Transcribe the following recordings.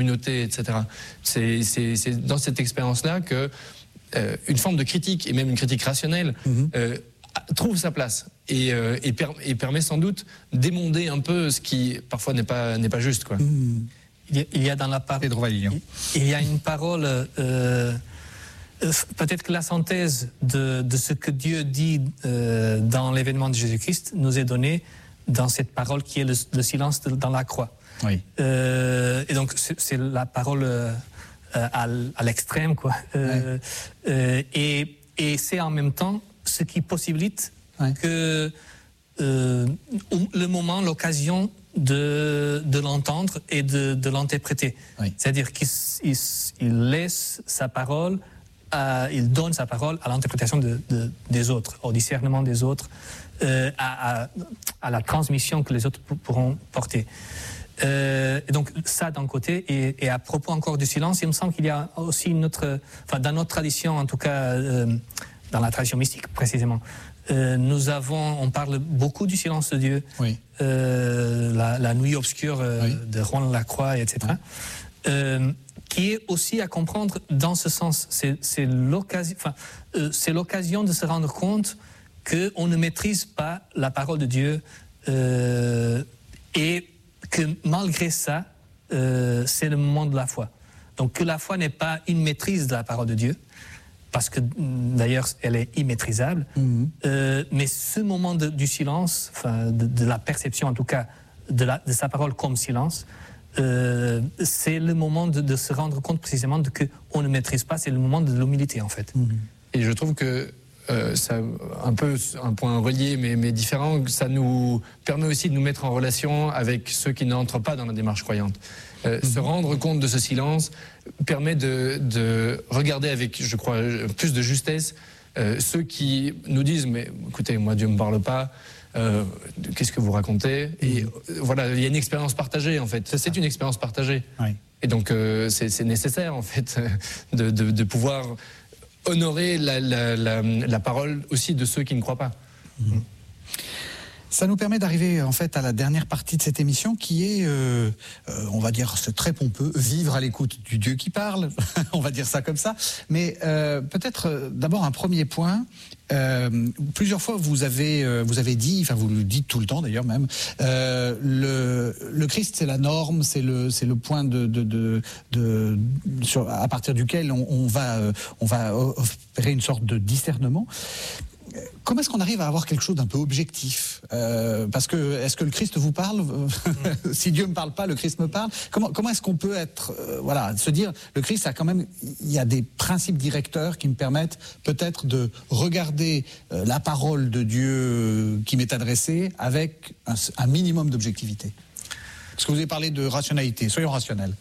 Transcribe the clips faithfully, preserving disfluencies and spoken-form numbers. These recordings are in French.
communauté, et cetera. C'est, c'est, c'est dans cette expérience-là que euh, une forme de critique, et même une critique rationnelle, mm-hmm. euh, trouve sa place et, euh, et, per, et permet sans doute d'émonder un peu ce qui parfois n'est pas, n'est pas juste, quoi. Mm. Il, y a, il y a dans la parole, il, il y a une parole, euh, peut-être que la synthèse de, de ce que Dieu dit euh, dans l'événement de Jésus-Christ nous est donnée dans cette parole qui est le, le silence de, dans la croix. Oui. Euh, et donc c'est, c'est la parole euh, à, à l'extrême, quoi. Euh, ouais. euh, et, et c'est en même temps ce qui possibilite ouais. que euh, le moment, l'occasion de, de l'entendre et de, de l'interpréter. Oui. C'est-à-dire qu'il il, il laisse sa parole, à, il donne sa parole à l'interprétation de, de, des autres, au discernement des autres, euh, à, à, à la transmission que les autres pourront porter. Euh, et donc ça d'un côté, et, et à propos encore du silence, il me semble qu'il y a aussi une autre, enfin dans notre tradition en tout cas, euh, dans la tradition mystique précisément, euh, nous avons, on parle beaucoup du silence de Dieu, oui. euh, la, la nuit obscure euh, oui. de Roland Lacroix, et cetera. Oui. Euh, qui est aussi à comprendre dans ce sens. C'est, c'est, l'occasion, enfin, euh, c'est l'occasion de se rendre compte qu'on ne maîtrise pas la parole de Dieu euh, et que malgré ça, euh, c'est le moment de la foi. Donc que la foi n'est pas une maîtrise de la parole de Dieu, parce que d'ailleurs elle est immaîtrisable, mmh. euh, mais ce moment de, du silence, enfin de, de la perception en tout cas de, la, de sa parole comme silence, euh, c'est le moment de, de se rendre compte précisément de qu'on ne maîtrise pas, c'est le moment de l'humilité en fait. Mmh. Et je trouve que Euh, ça, un peu un point relié mais, mais différent, ça nous permet aussi de nous mettre en relation avec ceux qui n'entrent pas dans la démarche croyante. Euh, mmh. Se rendre compte de ce silence permet de, de regarder avec, je crois, plus de justesse euh, ceux qui nous disent mais écoutez, moi Dieu me parle pas, euh, qu'est-ce que vous racontez ? Mmh. Et euh, voilà, il y a une expérience partagée en fait. C'est, c'est une expérience partagée. Oui. Et donc euh, c'est, c'est nécessaire en fait de, de, de pouvoir honorer la, la, la, la parole aussi de ceux qui ne croient pas. Mmh. Ça nous permet d'arriver en fait à la dernière partie de cette émission qui est, euh, euh, on va dire, c'est très pompeux, vivre à l'écoute du Dieu qui parle, on va dire ça comme ça. Mais euh, peut-être euh, d'abord un premier point. Euh, plusieurs fois vous avez euh, vous avez dit, enfin vous le dites tout le temps d'ailleurs même, euh, le le Christ c'est la norme, c'est le c'est le point de de de, de sur, à partir duquel on, on va euh, on va opérer une sorte de discernement. Comment est-ce qu'on arrive à avoir quelque chose d'un peu objectif euh, parce que est-ce que le Christ vous parle si Dieu me parle pas, le Christ me parle. Comment comment est-ce qu'on peut être euh, voilà se dire le Christ a quand même il y a des principes directeurs qui me permettent peut-être de regarder euh, la parole de Dieu qui m'est adressée avec un, un minimum d'objectivité. Est-ce que vous avez parlé de rationalité? Soyons rationnels.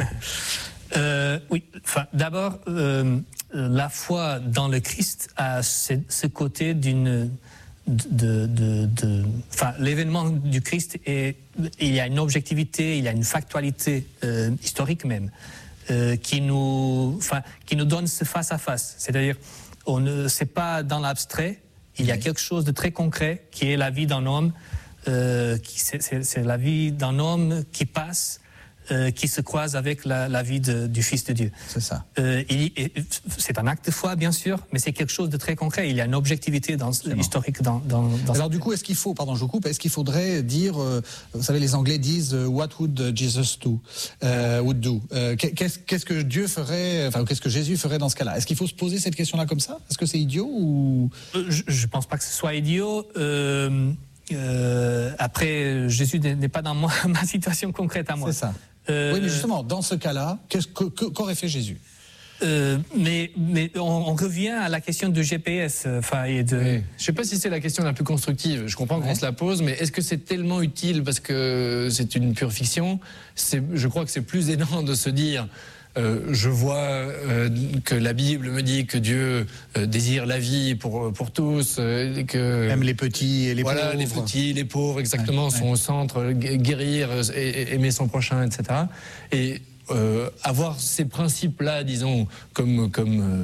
euh, oui. Enfin, d'abord. Euh... La foi dans le Christ a ce, ce côté d'une, de, de, de, enfin, l'événement du Christ est, il y a une objectivité, il y a une factualité euh, historique même, euh, qui nous, enfin, qui nous donne ce face à face. C'est-à-dire, on ne, c'est pas dans l'abstrait. Il y a quelque chose de très concret qui est la vie d'un homme, euh, qui, c'est, c'est, c'est la vie d'un homme qui passe. Euh, qui se croise avec la, la vie de, du Fils de Dieu. C'est ça. Euh, il, c'est un acte de foi, bien sûr, mais c'est quelque chose de très concret. Il y a une objectivité dans, historique dans, dans, dans Alors du coup, est-ce qu'il faut, pardon, je coupe, est-ce qu'il faudrait dire, euh, vous savez, les Anglais disent euh, What would Jesus do, euh, would do. Euh, qu'est-ce, qu'est-ce que Dieu ferait, enfin, qu'est-ce que Jésus ferait dans ce cas-là? Est-ce qu'il faut se poser cette question-là comme ça? Est-ce que c'est idiot ou Je ne pense pas que ce soit idiot. Euh, euh, après, Jésus n'est pas dans moi, ma situation concrète à moi. C'est ça. Euh, oui, mais justement, dans ce cas-là, qu'est-ce que, qu'aurait fait Jésus? euh, mais, mais on, on revient à la question du G P S. Enfin, et de... oui. Je ne sais pas si c'est la question la plus constructive. Je comprends ouais. qu'on se la pose, mais est-ce que c'est tellement utile parce que c'est une pure fiction? C'est, je crois que c'est plus aidant de se dire... Euh, je vois euh, que la Bible me dit que Dieu euh, désire la vie pour, pour tous, euh, que même les petits et les voilà, pauvres. les petits, les pauvres, exactement, ouais, sont ouais. au centre, guérir, et, aimer son prochain, et cetera. Et euh, avoir ces principes-là, disons, comme comme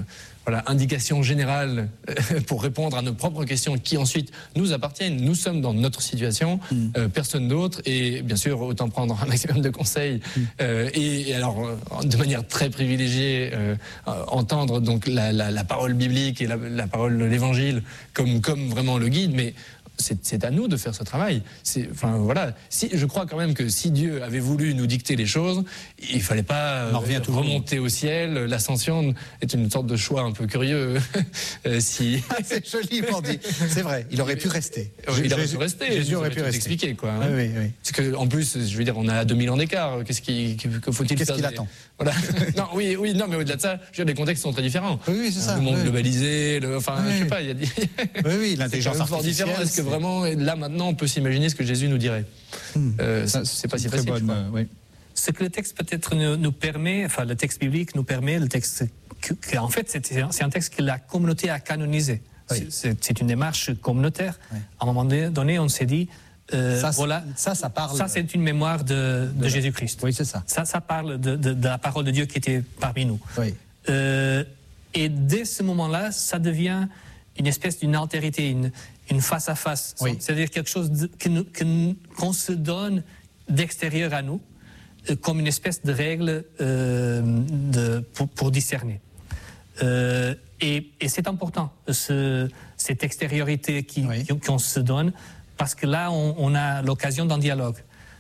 voilà, indications générales pour répondre à nos propres questions qui ensuite nous appartiennent. Nous sommes dans notre situation, mm. euh, personne d'autre, et bien sûr autant prendre un maximum de conseils mm. euh, et, et alors de manière très privilégiée euh, entendre donc la, la, la parole biblique et la, la parole de l'Évangile comme comme vraiment le guide, mais C'est, c'est à nous de faire ce travail. C'est, enfin, voilà. Si, je crois quand même que si Dieu avait voulu nous dicter les choses, il ne fallait pas euh, remonter au ciel. L'ascension est une sorte de choix un peu curieux. euh, si... ah, c'est joliment dit. C'est vrai, il aurait pu rester. Oui, il Jésus, aurait pu rester. Jésus aurait pu rester. Expliquer, quoi, hein. Oui, oui, oui. Parce qu'en plus, je veux dire, on est à deux mille ans d'écart. Qu'est-ce qui, que faut-il Qu'est-ce faire qu'il des... attend? Voilà. Non, oui, oui, non, mais au-delà de ça, je veux dire, les contextes sont très différents. Oui, oui, c'est ça. Le monde oui. globalisé, le, enfin, oui. je sais pas, il y a des... oui, oui, l'intelligence c'est fort différent. Est-ce que c'est... vraiment, là maintenant, on peut s'imaginer ce que Jésus nous dirait? Hum. Euh, ça, c'est pas si facile. Bonne, euh, oui. Ce que le texte peut-être nous, nous permet, enfin le texte biblique nous permet, le texte, que, que, en fait c'est, c'est un texte que la communauté a canonisé. Oui. C'est, c'est une démarche communautaire. Oui. À un moment donné, on s'est dit, euh, ça, voilà, ça, ça parle. Ça, c'est une mémoire de, de, de Jésus-Christ. Oui, c'est ça. Ça, ça parle de, de, de la parole de Dieu qui était parmi nous. Oui. Euh, et dès ce moment-là, ça devient une espèce d'une altérité, une, une face à face. Oui. C'est-à-dire quelque chose de, que nous, que nous, qu'on se donne d'extérieur à nous, euh, comme une espèce de règle euh, de, pour, pour discerner. Euh, et, et c'est important, ce, cette extériorité qui, oui. qui, qu'on se donne, parce que là, on, on a l'occasion d'un dialogue.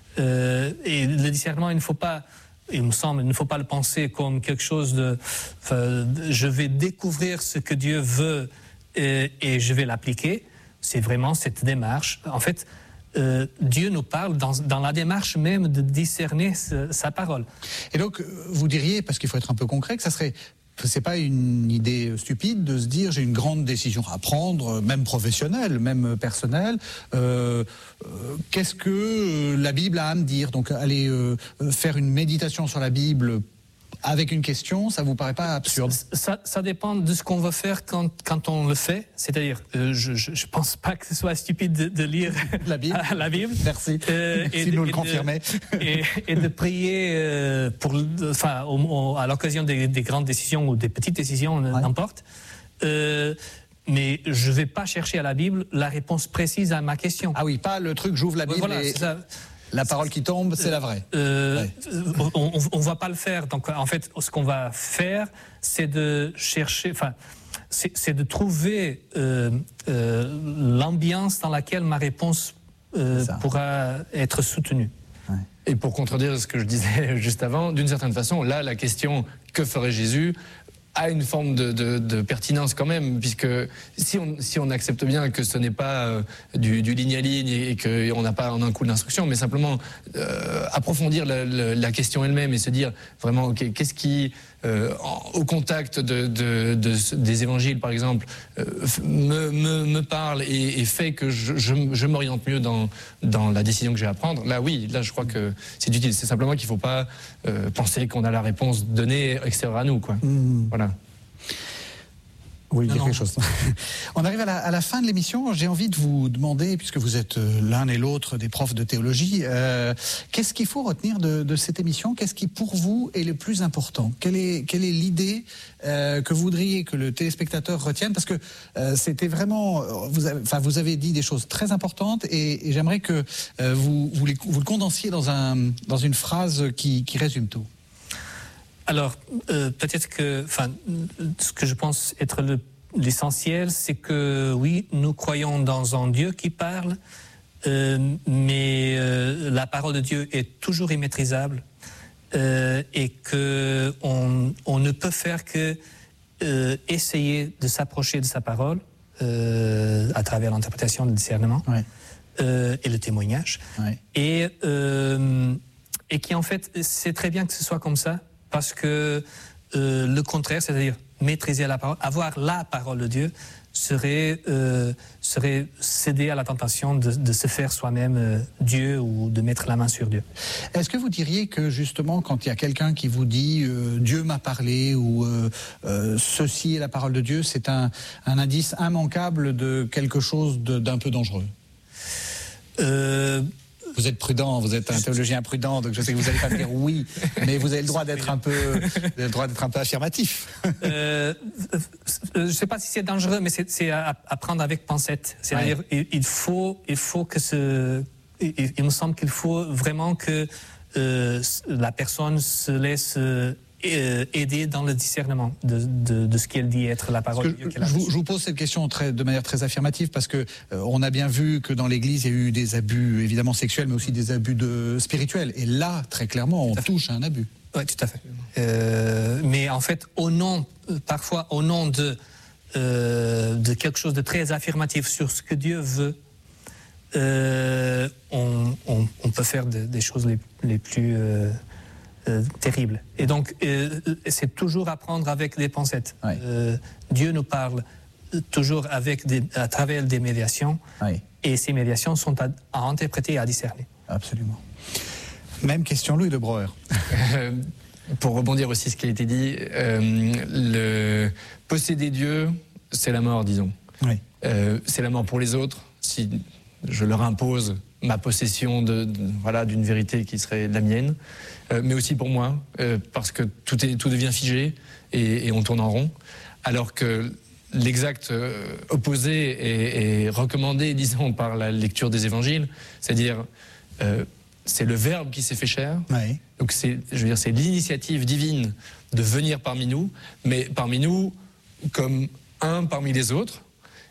Euh, et le discernement, il ne faut pas, il me semble, il ne faut pas le penser comme quelque chose de, euh, je vais découvrir ce que Dieu veut et, et je vais l'appliquer. C'est vraiment cette démarche. En fait, euh, Dieu nous parle dans, dans la démarche même de discerner ce, sa parole. Et donc, vous diriez, parce qu'il faut être un peu concret, que ça serait... C'est pas une idée stupide de se dire j'ai une grande décision à prendre, même professionnelle, même personnelle. Euh, euh, qu'est-ce que la Bible a à me dire? Donc aller euh, faire une méditation sur la Bible avec une question, ça vous paraît pas absurde? Ça, ça dépend de ce qu'on veut faire quand, quand on le fait. C'est-à-dire, euh, je, je, je pense pas que ce soit stupide de, de lire la Bible. la Bible. Merci. Euh, si de, nous le confirmez. Et, et de prier euh, pour, enfin, au, au, à l'occasion des, des grandes décisions ou des petites décisions, ouais. n'importe. Euh, mais je vais pas chercher à la Bible la réponse précise à ma question. Ah oui, pas le truc j'ouvre la Bible voilà, et... c'est ça. La parole qui tombe, c'est la vraie. Euh, ouais. On ne va pas le faire. Donc, en fait, ce qu'on va faire, c'est de chercher, enfin, c'est, c'est de trouver euh, euh, l'ambiance dans laquelle ma réponse euh, pourra être soutenue. Ouais. Et pour contredire ce que je disais juste avant, d'une certaine façon, là, la question « que ferait Jésus ?» a une forme de, de, de pertinence quand même, puisque si on, si on accepte bien que ce n'est pas euh, du, du ligne à ligne et, et qu'on n'a pas en un coup d'instruction, mais simplement euh, approfondir la, la, la question elle-même et se dire vraiment, okay, qu'est-ce qui, euh, en, au contact de, de, de, des évangiles par exemple, euh, me, me, me parle et, et fait que je, je, je m'oriente mieux dans, dans la décision que j'ai à prendre. Là oui, là je crois que c'est utile. C'est simplement qu'il ne faut pas euh, penser qu'on a la réponse donnée extérieure à nous, quoi. Mmh. Voilà. Oui, il y a quelque chose. On arrive à la, à la fin de l'émission. J'ai envie de vous demander, puisque vous êtes l'un et l'autre des profs de théologie, euh, qu'est-ce qu'il faut retenir de, de cette émission? Qu'est-ce qui, pour vous, est le plus important? Quelle est, quelle est l'idée euh, que vous voudriez que le téléspectateur retienne? Parce que euh, c'était vraiment... Vous avez, enfin, vous avez dit des choses très importantes et, et j'aimerais que euh, vous, vous, les, vous le condensiez dans, un, dans une phrase qui, qui résume tout. Alors, euh, peut-être que, enfin, ce que je pense être le, l'essentiel, c'est que oui, nous croyons dans un Dieu qui parle, euh, mais euh, la parole de Dieu est toujours immaîtrisable euh, et que on, on ne peut faire que euh, essayer de s'approcher de sa parole euh, à travers l'interprétation, le discernement ouais. euh, et le témoignage, ouais. et euh, et qui en fait, c'est très bien que ce soit comme ça. Parce que euh, le contraire, c'est-à-dire maîtriser la parole, avoir la parole de Dieu, serait, euh, serait céder à la tentation de, de se faire soi-même euh, Dieu ou de mettre la main sur Dieu. Est-ce que vous diriez que justement, quand il y a quelqu'un qui vous dit euh, « Dieu m'a parlé » ou euh, euh, « Ceci est la parole de Dieu », c'est un, un indice immanquable de quelque chose de, d'un peu dangereux? euh, Vous êtes prudent, vous êtes un théologien prudent, donc je sais que vous allez pas me dire oui, mais vous avez le droit d'être un peu, vous avez le droit d'être un peu affirmatif. Euh, je ne sais pas si c'est dangereux, mais c'est, c'est à, à prendre avec pincette. C'est-à-dire, ouais. il, il faut, il faut que ce, il, il me semble qu'il faut vraiment que euh, la personne se laisse euh, aider dans le discernement de, de, de ce qu'elle dit être la parole de Dieu qu'elle a. Je vous, je vous pose cette question très, de manière très affirmative parce que euh, on a bien vu que dans l'Église il y a eu des abus évidemment sexuels, mais aussi des abus de, spirituels. Et là, très clairement, on touche à un abus. Oui, tout à fait. Euh, mais en fait, au nom, parfois au nom de, euh, de quelque chose de très affirmatif sur ce que Dieu veut, euh, on, on, on peut faire de, des choses les, les plus euh, euh, terribles. Et donc, euh, c'est toujours à prendre avec des pincettes. Oui. Euh, Dieu nous parle toujours avec des, à travers des médiations, oui. Et ces médiations sont à, à interpréter et à discerner. Absolument. Même question, Louis de Breuer. Pour rebondir aussi sur ce qui a été dit, euh, le posséder Dieu, c'est la mort, disons. Oui. Euh, c'est la mort pour les autres. Si je leur impose ma possession de, de, voilà, d'une vérité qui serait la mienne, euh, mais aussi pour moi, euh, parce que tout, est, tout devient figé et, et on tourne en rond. Alors que l'exact euh, opposé est, est recommandé, disons, par la lecture des évangiles, c'est-à-dire... Euh, c'est le Verbe qui s'est fait chair. Oui. Donc c'est, je veux dire, c'est l'initiative divine de venir parmi nous, mais parmi nous comme un parmi les autres.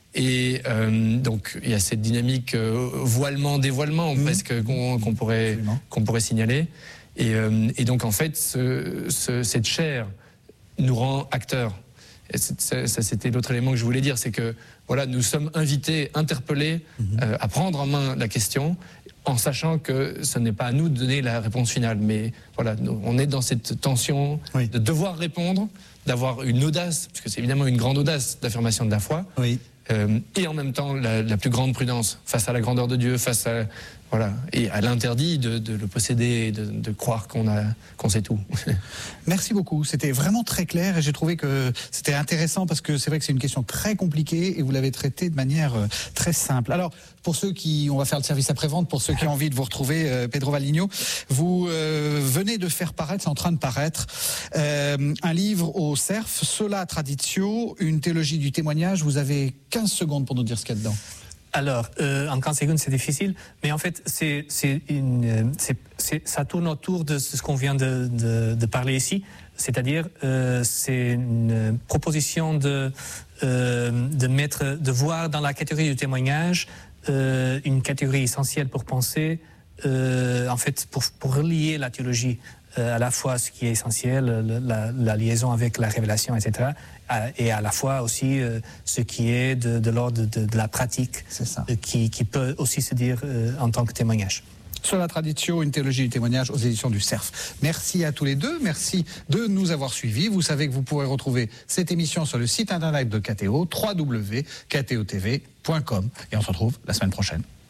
Et euh, donc il y a cette dynamique euh, voilement-dévoilement mmh. presque qu'on, qu'on pourrait qu'on pourrait signaler. Et, euh, et donc en fait, ce, ce, cette chair nous rend acteurs. Et ça, ça, c'était l'autre élément que je voulais dire, c'est que voilà, nous sommes invités, interpellés mmh. euh, à prendre en main la question, en sachant que ce n'est pas à nous de donner la réponse finale. Mais voilà, on est dans cette tension oui. de devoir répondre, d'avoir une audace, parce que c'est évidemment une grande audace d'affirmation de la foi, oui. euh, et en même temps la, la plus grande prudence face à la grandeur de Dieu, face à, voilà, et à l'interdit de, de le posséder et de, de croire qu'on, a, qu'on sait tout. Merci beaucoup, c'était vraiment très clair et j'ai trouvé que c'était intéressant parce que c'est vrai que c'est une question très compliquée et vous l'avez traitée de manière très simple. Alors, pour ceux qui, on va faire le service après-vente, pour ceux qui ont envie de vous retrouver, euh, Pedro Valinho, vous euh, venez de faire paraître, c'est en train de paraître, euh, un livre au Cerf, Sola Traditio, une théologie du témoignage. Vous avez quinze secondes pour nous dire ce qu'il y a dedans. Alors, euh, en quinze secondes, c'est difficile, mais en fait, c'est, c'est une, c'est, c'est, ça tourne autour de ce qu'on vient de, de, de parler ici, c'est-à-dire, euh, c'est une proposition de, euh, de mettre, de voir dans la catégorie du témoignage euh, une catégorie essentielle pour penser, euh, en fait, pour, pour relier la théologie euh, à la fois ce qui est essentiel, la, la liaison avec la révélation, et cetera, et à la fois aussi euh, ce qui est de, de l'ordre de, de la pratique, c'est ça. Euh, qui, qui peut aussi se dire euh, en tant que témoignage. Sola Traditio, une théologie du témoignage aux éditions du Cerf. Merci à tous les deux, merci de nous avoir suivis. Vous savez que vous pourrez retrouver cette émission sur le site internet de K T O, w w w point k t o t v point com, et on se retrouve la semaine prochaine.